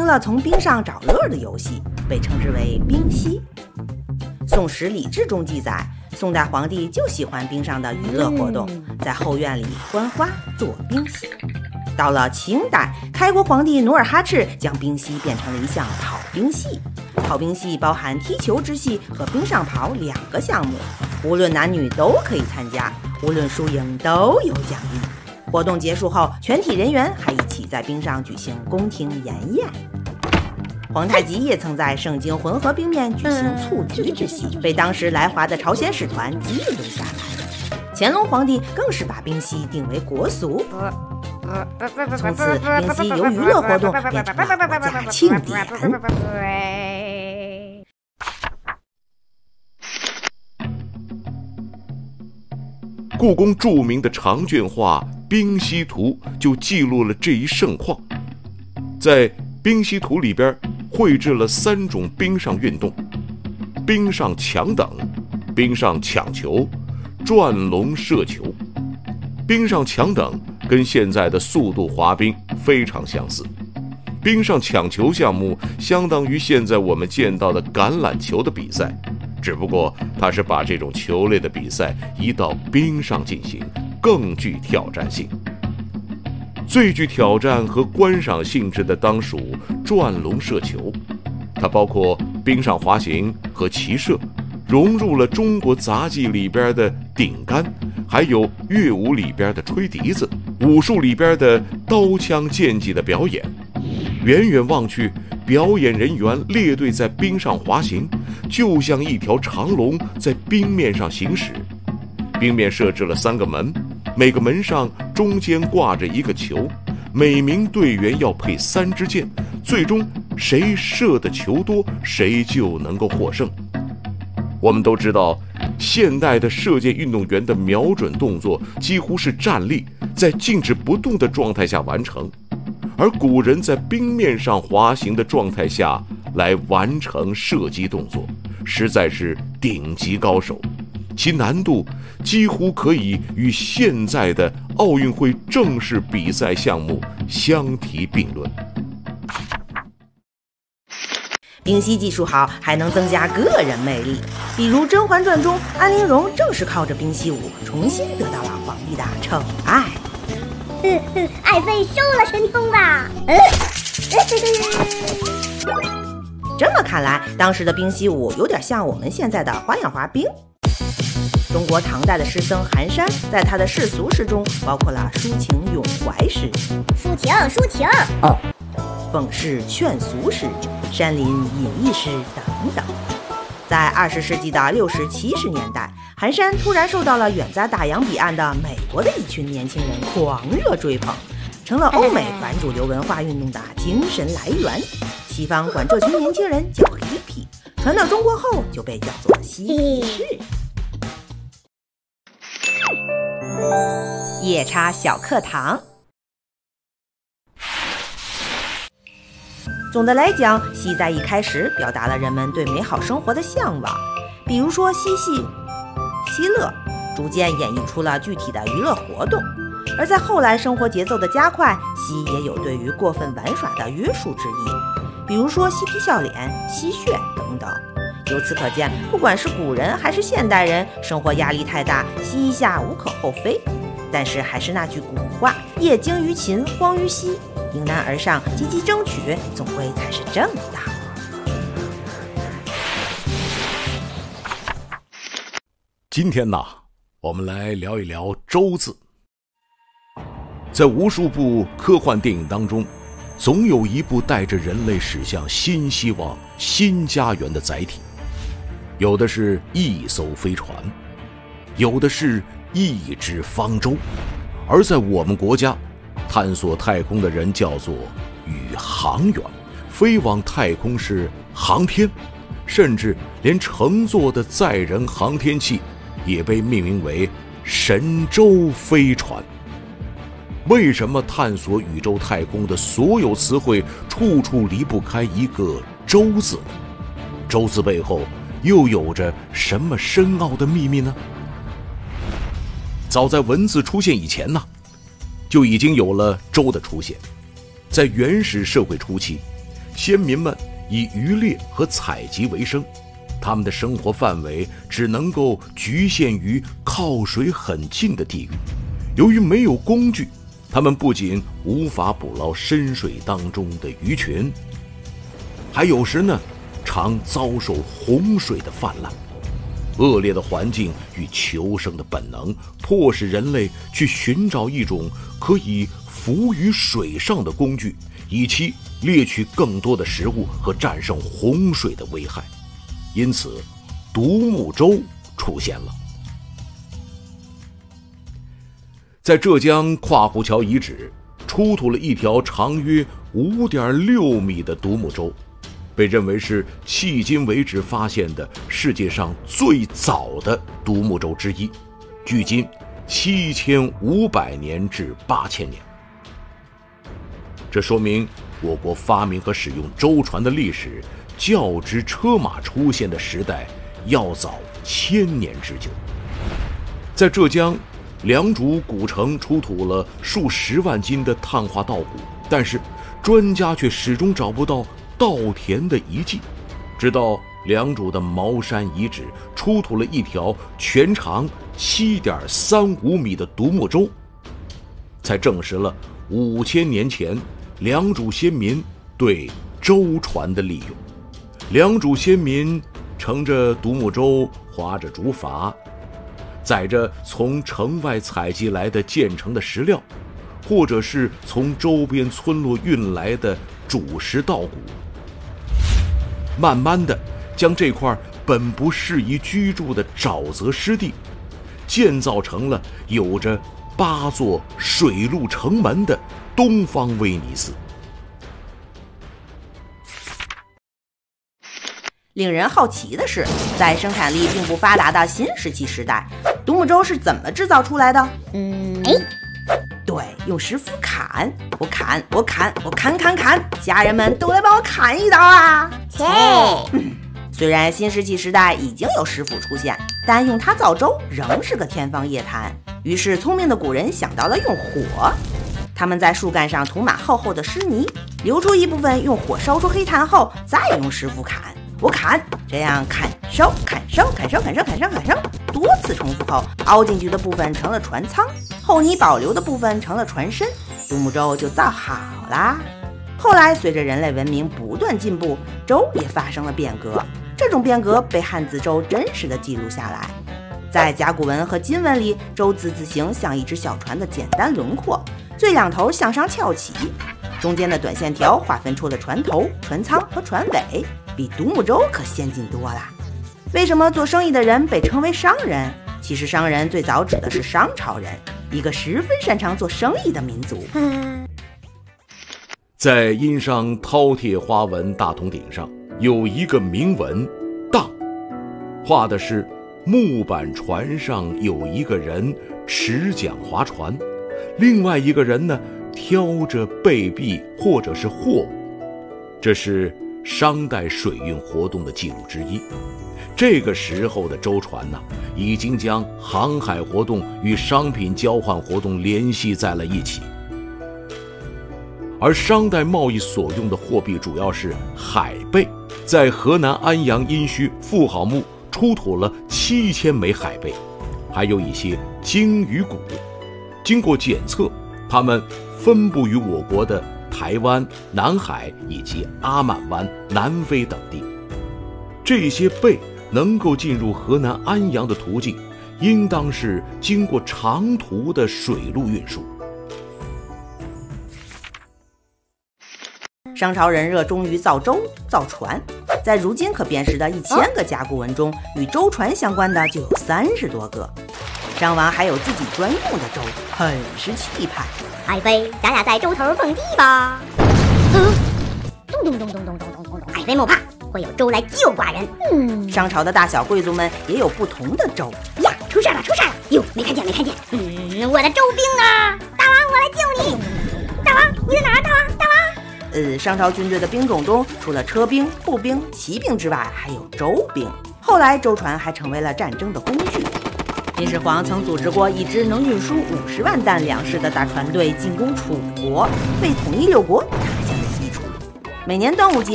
了从冰上找乐的游戏，被称之为冰嬉。《宋史·礼制》中记载，宋代皇帝就喜欢冰上的娱乐活动，在后院里观花做冰嬉。到了清代，开国皇帝努尔哈赤将冰嬉变成了一项跑冰戏。跑冰戏包含踢球之戏和冰上跑2个项目，无论男女都可以参加，无论输赢都有奖励。活动结束后，全体人员还一起在冰上举行宫廷筵宴。皇太极也曾在盛京浑河冰面举行蹴鞠之戏，被当时来华的朝鲜使团记录下来。乾隆皇帝更是把冰嬉定为国俗，从此冰嬉由娱乐活动变成了国家庆典。 故宫著名的长卷画《冰嬉图》就记录了这一盛况。在《冰嬉图》里边绘制了3种冰上运动：冰上抢等、冰上抢球、转龙射球。冰上抢等跟现在的速度滑冰非常相似。冰上抢球项目相当于现在我们见到的橄榄球的比赛，只不过它是把这种球类的比赛移到冰上进行，更具挑战性。最具挑战和观赏性质的当属转龙射球，它包括冰上滑行和骑射，融入了中国杂技里边的顶杆，还有乐舞里边的吹笛子，武术里边的刀枪剑戟的表演。远远望去，表演人员列队在冰上滑行，就像一条长龙在冰面上行驶。冰面设置了3个门，每个门上中间挂着一个球，每名队员要配3支箭，最终谁射的球多，谁就能够获胜。我们都知道，现代的射箭运动员的瞄准动作几乎是站立，在静止不动的状态下完成，而古人在冰面上滑行的状态下来完成射击动作，实在是顶级高手，其难度几乎可以与现在的奥运会正式比赛项目相提并论。 冰嬉技术好，还能增加个人魅力。比如《甄嬛传》中，安陵容正是靠着冰嬉舞重新得到了皇帝的宠爱。 爱妃收了神通吧。 这么看来，当时的冰嬉舞有点像我们现在的花样滑冰。中国唐代的诗僧韩山在他的世俗诗中包括了抒情咏怀诗、 抒情讽世劝俗诗、山林隐逸诗等等。在20世纪的60、70年代，韩山突然受到了远在大洋彼岸的美国的一群年轻人狂热追捧，成了欧美反主流文化运动的精神来源。西方管这群年轻人叫 hippie， 传到中国后就被叫做嬉皮士。夜叉小课堂。总的来讲，嬉在一开始表达了人们对美好生活的向往，比如说嬉戏、嬉乐，逐渐演绎出了具体的娱乐活动。而在后来生活节奏的加快，嬉也有对于过分玩耍的约束之意，比如说嬉皮笑脸、嬉血等等。由此可见，不管是古人还是现代人，生活压力太大，嬉一下无可厚非。但是还是那句古话，业精于勤，荒于嬉，迎难而上，积极争取，总归才是正道。 今天呢，我们来聊一聊周字。在无数部科幻电影当中，总有一部带着人类驶向新希望、新家园的载体，有的是一艘飞船，有的是一只方舟，而在我们国家，探索太空的人叫做宇航员，飞往太空是航天，甚至连乘坐的载人航天器也被命名为神舟飞船。为什么探索宇宙太空的所有词汇处处离不开一个舟字呢？舟字背后又有着什么深奥的秘密呢？早在文字出现以前呢，就已经有了舟的出现。在原始社会初期， 先民们以渔猎和采集为生，他们的生活范围只能够局限于靠水很近的地域。由于没有工具，他们不仅无法捕捞深水当中的鱼群，还有时呢，常遭受洪水的泛滥。恶劣的环境与求生的本能，迫使人类去寻找一种可以浮于水上的工具，以期猎取更多的食物和战胜洪水的危害。因此，独木舟出现了。在浙江跨湖桥遗址出土了一条长约 5.6 米的独木舟，被认为是迄今为止发现的世界上最早的独木舟之一，距今7500年至8000年。这说明我国发明和使用舟船的历史较之车马出现的时代要早1000年之久。在浙江良渚古城出土了数十万斤的碳化稻谷，但是专家却始终找不到稻田的遗迹。直到良渚的茅山遗址出土了一条全长 7.35 米的独木舟，才证实了5000年前良渚先民对舟船的利用。良渚先民乘着独木舟，划着竹筏，载着从城外采集来的建成的石料，或者是从周边村落运来的主食稻谷，慢慢的将这块本不适宜居住的沼泽湿地建造成了有着8座水陆城门的东方威尼斯。 令人好奇的是，在生产力并不发达的新石器时代，独木舟是怎么制造出来的？对，用石斧砍，我砍，家人们都来帮我砍一刀啊！虽然新石器时代已经有石斧出现，但用它造舟仍是个天方夜谭。于是聪明的古人想到了用火，他们在树干上涂满厚厚的湿泥，留出一部分用火烧出黑炭后，再用石斧砍，我砍，这样砍烧，多次重复后，凹进去的部分成了船舱，厚泥保留的部分成了船身，独木舟就造好啦。后来随着人类文明不断进步，舟也发生了变革，这种变革被汉字舟真实的记录下来。在甲骨文和金文里，舟字字形像一只小船的简单轮廓，最两头向上翘起，中间的短线条划分出了船头、船舱和船尾，比独木舟可先进多了。为什么做生意的人被称为商人？其实商人最早指的是商朝人，一个十分擅长做生意的民族。 在殷商饕餮花纹大铜鼎上有一个铭文“荡”，画的是木板船上有一个人持桨划船，另外一个人呢挑着贝币或者是货物，这是商代水运活动的记录之一。这个时候的舟船呢，已经将航海活动与商品交换活动联系在了一起。而商代贸易所用的货币主要是海贝，在河南安阳殷墟妇好墓出土了7000枚海贝，还有一些鲸鱼骨。经过检测，它们分布于我国的台湾、南海以及阿曼湾、南非等地。这些贝能够进入河南安阳的途径，应当是经过长途的水路运输。 商朝人热衷于造舟、造船，在如今可辨识的1000个甲骨文中，与舟船相关的就有30多个。商王还有自己专用的舟，很是气派。 爱妃，咱俩在舟头蹦迪吧。咚，爱妃莫怕，会有舟来救寡人。 商朝的大小贵族们也有不同的舟。 呀，出事了！哟，没看见。我的舟兵呢？大王，我来救你。大王，你在哪儿？大王。 商朝军队的兵种中，除了车兵、步兵、骑兵之外，还有舟兵。后来，舟船还成为了战争的工具。秦始皇曾组织过一支能运输50万担粮食的大船队进攻楚国，为统一六国打下了基础。 每年端午节